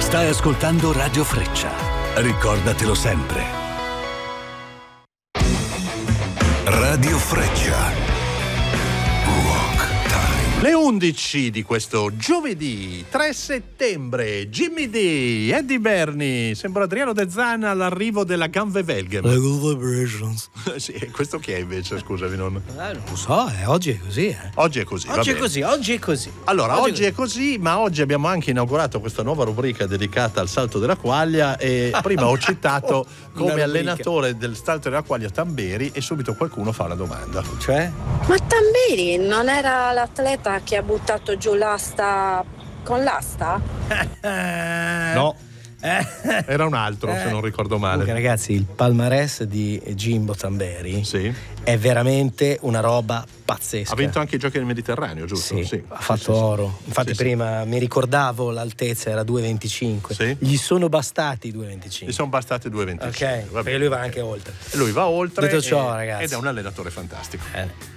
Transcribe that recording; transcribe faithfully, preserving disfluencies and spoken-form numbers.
Stai ascoltando Radio Freccia. Ricordatelo sempre. Radio Freccia. Le undici di questo giovedì tre settembre. Jimmy D, Eddie Berni, sembra Adriano De Zana all'arrivo della Ganve Velgem. Le good vibrations. Sì, questo chi è invece, scusami? Non, eh, non lo so, eh, oggi è così. Eh. Oggi è così. Oggi è così, oggi è così. Allora, oggi, oggi è così, ma oggi abbiamo anche inaugurato questa nuova rubrica dedicata al salto della quaglia e prima ho citato come allenatore del salto della quaglia Tamberi e subito qualcuno fa una domanda. Cioè? Ma Tamberi non era l'atleta che ha buttato giù l'asta con l'asta? No, era un altro, se non ricordo male. Comunque, ragazzi, il palmarès di Jimbo Tamberi sì. è veramente una roba pazzesca. Ha vinto anche i giochi del Mediterraneo, giusto? Sì, sì. ha fatto sì, oro. Infatti sì, prima sì. mi ricordavo l'altezza era due virgola venticinque. Sì. Gli sono bastati due virgola venticinque. Gli sono bastati due virgola venticinque. Ok, perché lui va anche oltre. Lui va oltre. Detto ciò, e, ragazzi. ed è un allenatore fantastico. Eh.